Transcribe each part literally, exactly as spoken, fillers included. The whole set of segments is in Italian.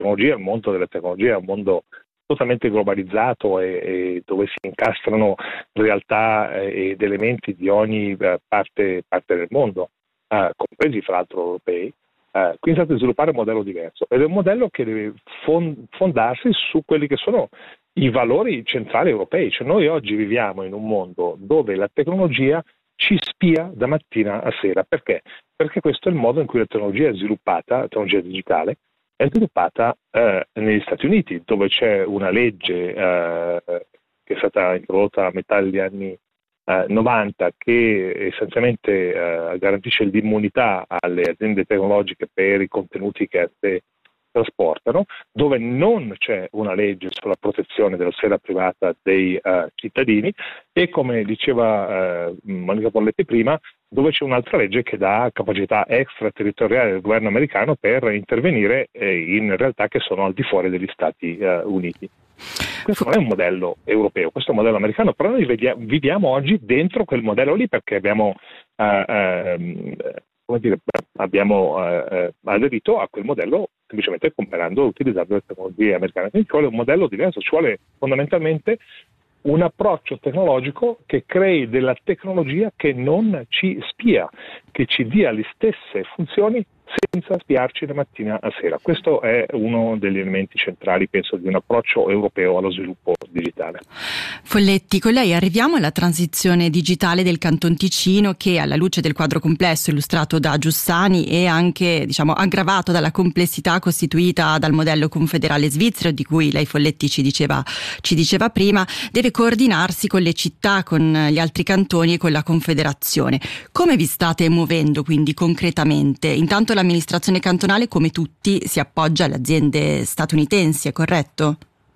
tecnologia, il mondo delle tecnologie è un mondo totalmente globalizzato e, e dove si incastrano realtà eh, ed elementi di ogni eh, parte, parte del mondo, eh, compresi fra l'altro europei. Uh, quindi state sviluppare un modello diverso ed è un modello che deve fond- fondarsi su quelli che sono i valori centrali europei. Cioè noi oggi viviamo in un mondo dove la tecnologia ci spia da mattina a sera. Perché? Perché questo è il modo in cui la tecnologia è sviluppata, la tecnologia digitale, è sviluppata uh, negli Stati Uniti, dove c'è una legge uh, che è stata introdotta a metà degli anni Uh, novanta che essenzialmente uh, garantisce l'immunità alle aziende tecnologiche per i contenuti che esse trasportano, dove non c'è una legge sulla protezione della sfera privata dei uh, cittadini e, come diceva uh, Monica Polletti prima, dove c'è un'altra legge che dà capacità extraterritoriali del governo americano per intervenire eh, in realtà che sono al di fuori degli Stati uh, Uniti. Questo non è un modello europeo, questo è un modello americano, però noi vediamo, viviamo oggi dentro quel modello lì perché abbiamo, eh, eh, come dire, abbiamo eh, aderito a quel modello semplicemente comprando, utilizzando le tecnologie americane. Quindi ci vuole un modello diverso, ci vuole fondamentalmente un approccio tecnologico che crei della tecnologia che non ci spia, che ci dia le stesse funzioni senza spiarci da mattina a sera. Questo è uno degli elementi centrali, penso, di un approccio europeo allo sviluppo digitale. Folletti, con lei arriviamo alla transizione digitale del Canton Ticino che, alla luce del quadro complesso illustrato da Giussani e anche, diciamo, aggravato dalla complessità costituita dal modello confederale svizzero, di cui lei, Folletti, ci diceva, ci diceva prima, deve coordinarsi con le città, con gli altri cantoni e con la Confederazione. Come vi state muovendo quindi concretamente? Intanto l'amministrazione cantonale, come tutti, si appoggia alle aziende statunitensi, è corretto?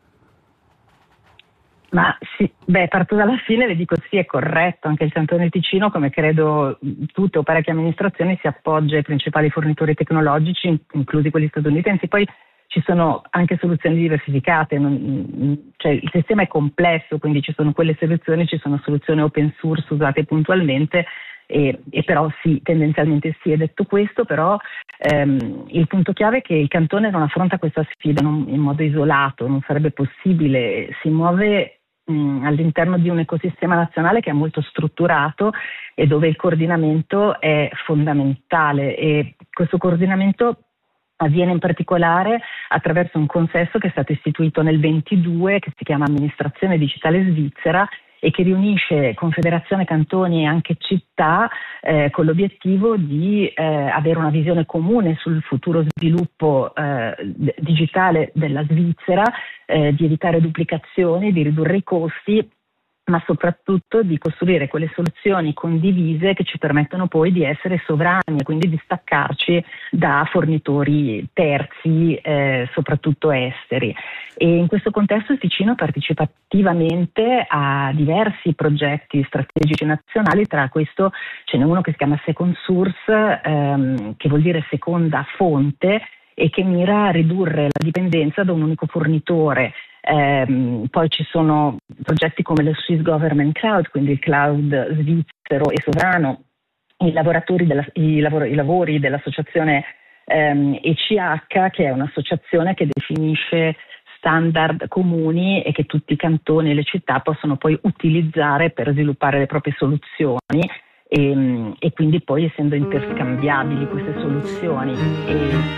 Ma sì, beh, parto dalla fine, le dico sì, è corretto, anche il Cantone Ticino, come credo tutte o parecchie amministrazioni, si appoggia ai principali fornitori tecnologici, inclusi quelli statunitensi. Poi ci sono anche soluzioni diversificate, non, cioè il sistema è complesso, quindi ci sono quelle soluzioni, ci sono soluzioni open source usate puntualmente, e, e però sì, tendenzialmente sì, è detto questo, però ehm, il punto chiave è che il Cantone non affronta questa sfida non, in modo isolato, non sarebbe possibile, si muove mh, all'interno di un ecosistema nazionale che è molto strutturato e dove il coordinamento è fondamentale, e questo coordinamento avviene in particolare attraverso un consesso che è stato istituito nel ventidue, che si chiama Amministrazione Digitale Svizzera, e che riunisce Confederazione, cantoni e anche città eh, con l'obiettivo di eh, avere una visione comune sul futuro sviluppo eh, digitale della Svizzera, eh, di evitare duplicazioni, di ridurre i costi, ma soprattutto di costruire quelle soluzioni condivise che ci permettono poi di essere sovrani e quindi di staccarci da fornitori terzi, eh, soprattutto esteri. E in questo contesto il Ticino partecipa attivamente a diversi progetti strategici nazionali, tra questo ce n'è uno che si chiama Second Source, ehm, che vuol dire seconda fonte, e che mira a ridurre la dipendenza da un unico fornitore. Eh, poi ci sono progetti come lo Swiss Government Cloud, quindi il cloud svizzero e sovrano, i, lavoratori della, i, lavori, i lavori dell'associazione ehm, E C H, che è un'associazione che definisce standard comuni e che tutti i cantoni e le città possono poi utilizzare per sviluppare le proprie soluzioni. E, e quindi poi, essendo interscambiabili queste soluzioni e